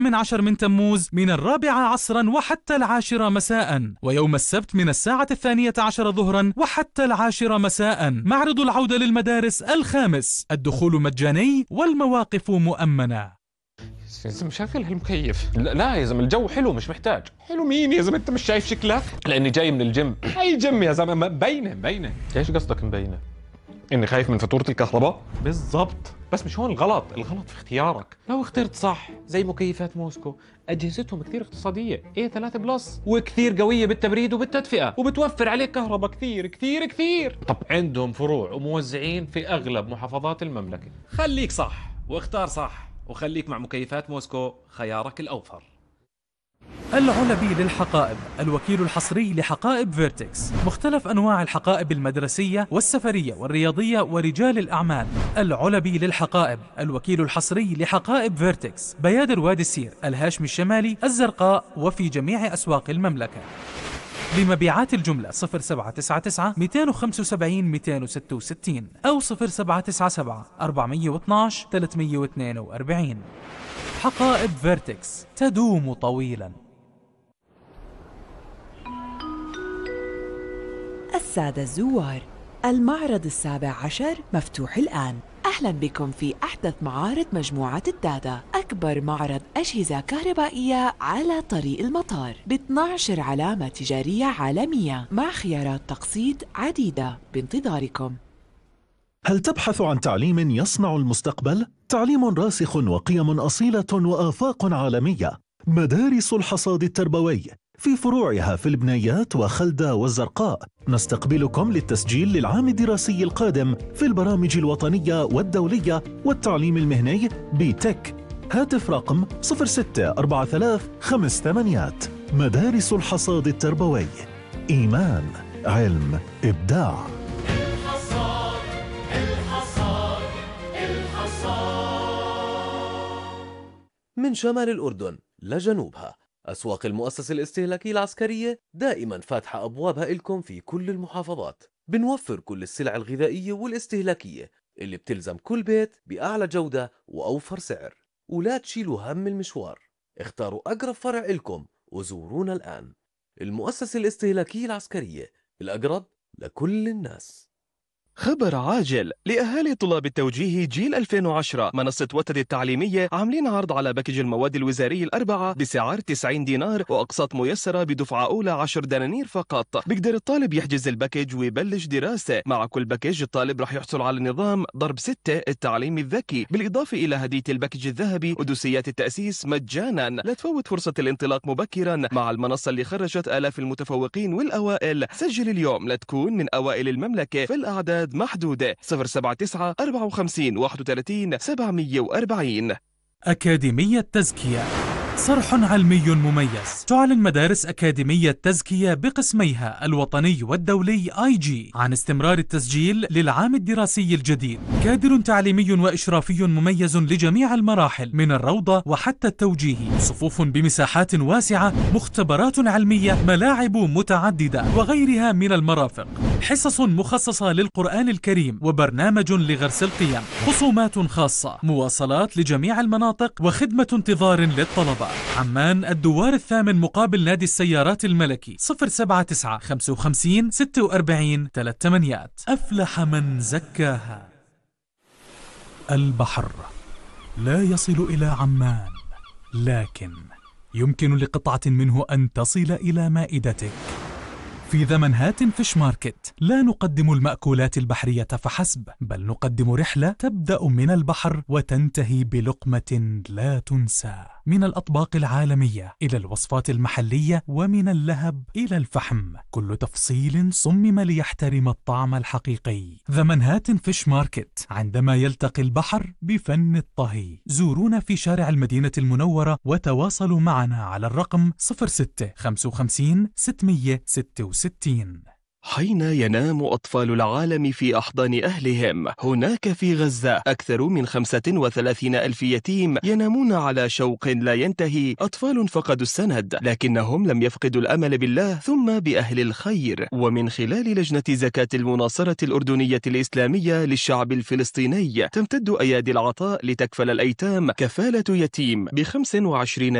من 10 من تموز من 4 عصرا وحتى 10 مساء، ويوم السبت من 12 ظهرا وحتى 10 مساء. معرض العودة للمدارس الخامس، الدخول مجاني والمواقف مؤمنة. يا زلمه شغل هالمكيف. لا يا زلمه الجو حلو مش محتاج. حلو مين يا زلمه انت مش شايف شكلك؟ لاني جاي من الجيم. اي جيم يا زلمه مبينه. ايش قصدك مبينه؟ اني خايف من فاتوره الكهرباء؟ بالضبط، بس مش هون الغلط في اختيارك. لو اخترت صح زي مكيفات موسكو، اجهزتهم كثير اقتصاديه، A3 بلس، وكثير قويه بالتبريد وبالتدفئه، وبتوفر عليك كهرباء كثير. طب عندهم فروع وموزعين في اغلب محافظات المملكه. خليك صح واختار صح، وخليك مع مكيفات موسكو، خيارك الأوفر. العلبي للحقائب، الوكيل الحصري لحقائب فيرتكس، مختلف أنواع الحقائب المدرسية والسفرية والرياضية ورجال الأعمال. العلبي للحقائب، الوكيل الحصري لحقائب فيرتكس، بيادر وادي السير، الهاشمي الشمالي، الزرقاء، وفي جميع أسواق المملكة. لمبيعات الجملة 0799 275 266 أو 0797 412 342. حقائب فيرتكس تدوم طويلا. السادة الزوار، المعرض 17 مفتوح الآن. أهلا بكم في أحدث معارض مجموعة الدادا، أكبر معرض أجهزة كهربائية على طريق المطار، ب 12 علامة تجارية عالمية مع خيارات تقسيط عديدة بانتظاركم. هل تبحث عن تعليم يصنع المستقبل؟ تعليم راسخ وقيم أصيلة وآفاق عالمية. مدارس الحصاد التربوي في فروعها في البنايات وخلدة والزرقاء. نستقبلكم للتسجيل للعام الدراسي القادم في البرامج الوطنية والدولية والتعليم المهني بتك. هاتف رقم 064358. مدارس الحصاد التربوي، إيمان، علم، إبداع. من شمال الأردن لجنوبها، أسواق المؤسسة الاستهلاكية العسكرية دائما فاتحة أبوابها إلكم في كل المحافظات. بنوفر كل السلع الغذائية والاستهلاكية اللي بتلزم كل بيت بأعلى جودة وأوفر سعر. ولا تشيلوا هم المشوار، اختاروا أقرب فرع إلكم وزورونا الآن. المؤسسة الاستهلاكية العسكرية، الأقرب لكل الناس. خبر عاجل لأهالي طلاب التوجيه جيل 2010. منصة وتد التعليمية عاملين عرض على باكج المواد الوزارية الأربعة بسعر 90 دينار وأقساط ميسرة بدفعة أولى 10 دنانير فقط. بيقدر الطالب يحجز الباكج ويبلش دراسة. مع كل باكج الطالب رح يحصل على نظام ضرب 6 التعليم الذكي، بالإضافة إلى هدية الباكج الذهبي ودوسيات التأسيس مجانا. لا تفوت فرصة الانطلاق مبكرا مع المنصة اللي خرجت آلاف المتفوقين والأوائل. سجل اليوم لتكون من أوائل المملكة، في الأعداد محدودة. 079 54 31 740. أكاديمية تزكية، صرح علمي مميز. تعلن مدارس أكاديمية تزكية بقسميها الوطني والدولي IG عن استمرار التسجيل للعام الدراسي الجديد. كادر تعليمي وإشرافي مميز لجميع المراحل من الروضة وحتى التوجيهي، صفوف بمساحات واسعة، مختبرات علمية، ملاعب متعددة وغيرها من المرافق، حصص مخصصة للقرآن الكريم وبرنامج لغرس القيم، خصومات خاصة، مواصلات لجميع المناطق وخدمة انتظار للطلبة. عمان الدوار الثامن مقابل نادي السيارات الملكي. 079 55 46 38. أفلح من زكاها. البحر لا يصل إلى عمان، لكن يمكن لقطعة منه أن تصل إلى مائدتك. في ذا منهاتن فيش ماركت لا نقدم المأكولات البحرية فحسب، بل نقدم رحلة تبدأ من البحر وتنتهي بلقمة لا تنسى. من الأطباق العالمية إلى الوصفات المحلية، ومن اللهب إلى الفحم، كل تفصيل صمم ليحترم الطعم الحقيقي. ذا منهاتن فيش ماركت، عندما يلتقي البحر بفن الطهي. زورونا في شارع المدينة المنورة وتواصلوا معنا على الرقم 06 55 666. حين ينام أطفال العالم في أحضان أهلهم، هناك في غزة أكثر من 35 ألف يتيم ينامون على شوق لا ينتهي، أطفال فقدوا السند لكنهم لم يفقدوا الأمل بالله ثم بأهل الخير. ومن خلال لجنة زكاة المناصرة الأردنية الإسلامية للشعب الفلسطيني تمتد أيادي العطاء لتكفل الأيتام كفالة يتيم ب25